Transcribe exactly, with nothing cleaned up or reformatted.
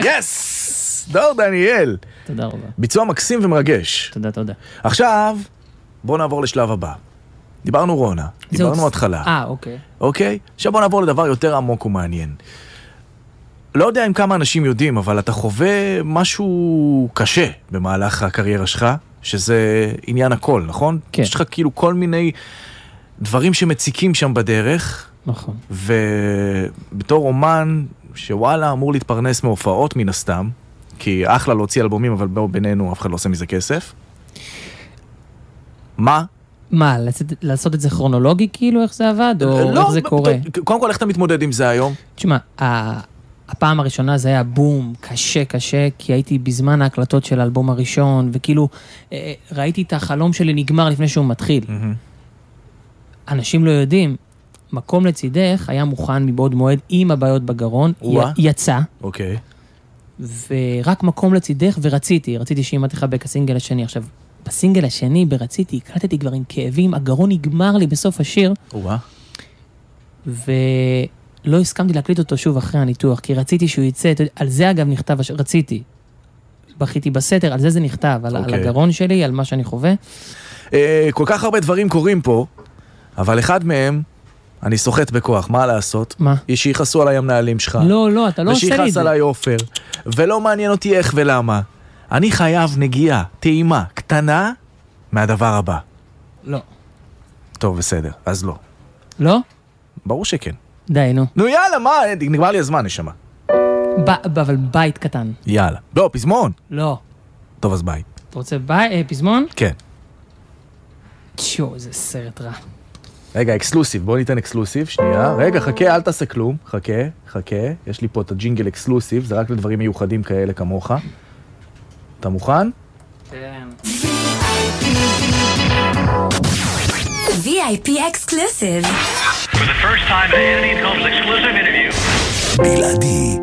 יס! דור דניאל. תודה רבה. ביצוע מקסים ומרגש. תודה, תודה. עכשיו, בוא נעבור לשלב הבא. דיברנו רונה, דיברנו התחלה. אה, אוקיי. אוקיי? עכשיו בוא נעבור לדבר יותר עמוק ומעניין. לא יודע אם כמה אנשים יודעים, אבל אתה חווה משהו קשה במהלך הקריירה שלך, שזה עניין הכל, נכון? כן. יש לך כאילו כל מיני דברים שמציקים שם בדרך. נכון. ובתור אומן שוואלה אמור להתפרנס מהופעות מן הסתם, כי אחלה להוציא אלבומים, אבל בינינו אף אחד לא עושה מזה כסף. מה? מה, לעשות, לעשות את זה כרונולוגי כאילו, איך זה עבד? או לא, איך זה קורה? קודם כל, איך אתה מתמודד עם זה היום? תשמע, הפעם הראשונה זה היה בום, קשה, קשה, כי הייתי בזמן ההקלטות של האלבום הראשון, וכאילו ראיתי את החלום שלי נגמר לפני שהוא מתחיל. אנשים לא יודעים, מקום לצידך היה מוכן מבעוד מועד עם הבעיות בגרון, יצא. אוקיי. ורק מקום לצידך, ורציתי, רציתי שאימא תחבק הסינגל השני. עכשיו, בסינגל השני, ברציתי, הקלטתי כבר עם כאבים, הגרון נגמר לי בסוף השיר. וואה. ולא הסכמתי להקליט אותו שוב אחרי הניתוח, כי רציתי שהוא יצא, על זה אגב נכתב, רציתי. בכיתי בסתר, על זה זה נכתב, על, על הגרון שלי, על מה שאני חווה. כל כך הרבה דברים קורים פה, אבל אחד מהם, אני סוחט בכוח, מה לעשות? מה? היא שיחסו עליי המנהלים שלך. לא, לא, אתה לא עושה לי את זה. ושיחס עליי אופר, ולא מעניין אותי איך ולמה. אני חייב נגיעה, טעימה, קטנה, מהדבר הבא. לא. טוב, בסדר, אז לא. לא? ברור שכן. די, נו. נו יאללה, מה? נגמר לי הזמן, נשמה. ב- אבל בית קטן. יאללה. לא, פזמון. לא. טוב, אז בית. אתה רוצה בית, אה, פזמון? כן. צ'ו, זה סרט רע. רגע, אקסלוסיב, בוא ניתן אקסלוסיב, שנייה. רגע, חכה, אל תעשה כלום. חכה, חכה. יש לי פה את הג'ינגל אקסלוסיב, זה רק לדברים מיוחדים כאלה כמוך. אתה מוכן? כן. וי איי פי exclusive. For the first time in Anthony Combs exclusive interview. בלעדי.